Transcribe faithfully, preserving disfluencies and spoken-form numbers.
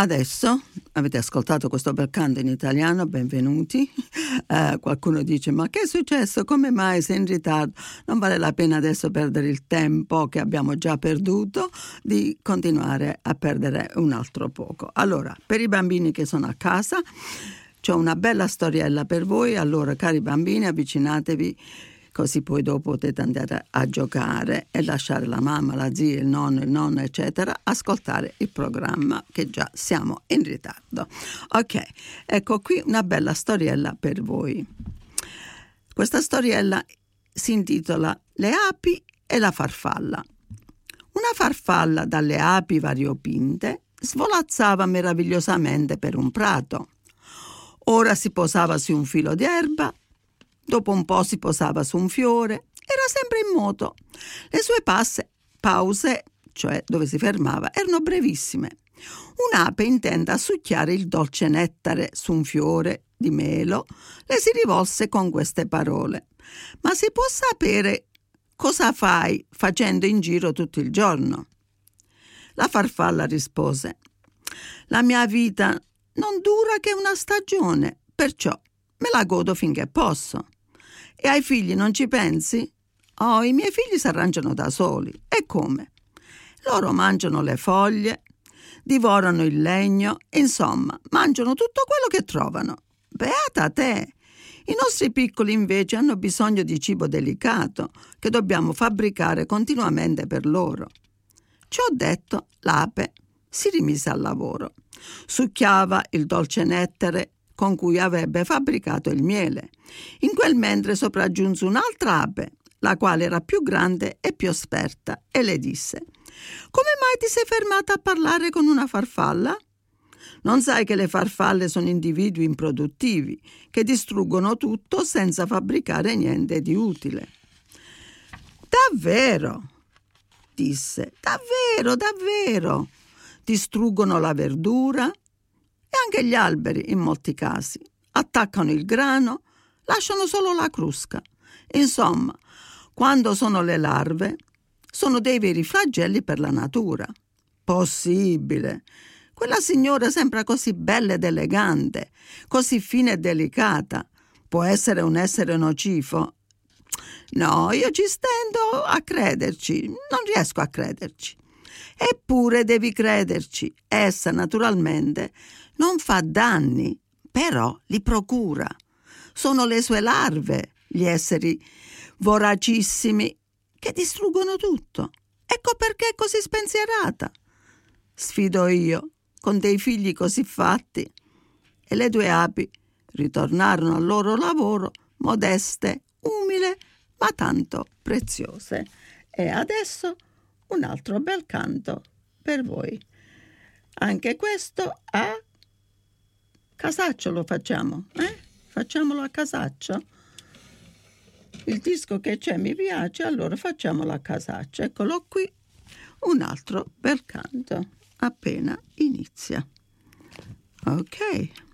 Adesso avete ascoltato questo bel canto in italiano, benvenuti. Eh, qualcuno dice: ma che è successo? Come mai sei in ritardo? Non vale la pena adesso perdere il tempo che abbiamo già perduto di continuare a perdere un altro poco. Allora, per i bambini che sono a casa, c'ho una bella storiella per voi. Allora, cari bambini, avvicinatevi, così poi dopo potete andare a giocare e lasciare la mamma, la zia, il nonno, il nonno, eccetera, ascoltare il programma, che già siamo in ritardo. Ok, ecco qui una bella storiella per voi. Questa storiella si intitola Le api e la farfalla. Una farfalla dalle api variopinte svolazzava meravigliosamente per un prato. Ora si posava su un filo di erba, dopo un po' si posava su un fiore, era sempre in moto. Le sue passe, pause, cioè dove si fermava, erano brevissime. Un'ape intenta a succhiare il dolce nettare su un fiore di melo le si rivolse con queste parole: ma si può sapere cosa fai facendo in giro tutto il giorno? La farfalla rispose: la mia vita non dura che una stagione, perciò me la godo finché posso. E ai figli non ci pensi? Oh, i miei figli si arrangiano da soli. E come? Loro mangiano le foglie, divorano il legno, insomma, mangiano tutto quello che trovano. Beata te! I nostri piccoli invece hanno bisogno di cibo delicato che dobbiamo fabbricare continuamente per loro. Ciò detto, l'ape si rimise al lavoro. Succhiava il dolce nettare con cui avrebbe fabbricato il miele. In quel mentre sopraggiunse un'altra ape, la quale era più grande e più esperta, e le disse: come mai ti sei fermata a parlare con una farfalla? Non sai che le farfalle sono individui improduttivi, che distruggono tutto senza fabbricare niente di utile. Davvero? Disse. Davvero, davvero. Distruggono la verdura e anche gli alberi in molti casi. Attaccano il grano, lasciano solo la crusca. Insomma, quando sono le larve, sono dei veri flagelli per la natura. Possibile? Quella signora sembra così bella ed elegante, così fine e delicata. Può essere un essere nocivo? No, io ci stendo a crederci, non riesco a crederci. Eppure devi crederci, essa naturalmente non fa danni, però li procura. Sono le sue larve, gli esseri voracissimi, che distruggono tutto. Ecco perché è così spensierata. Sfido io, con dei figli così fatti. E le due api ritornarono al loro lavoro, modeste, umili, ma tanto preziose. E adesso un altro bel canto per voi. Anche questo a casaccio lo facciamo, eh? Facciamolo a casaccio. Il disco che c'è mi piace, allora facciamolo a casaccio. Eccolo qui, un altro bel canto appena inizia. Ok.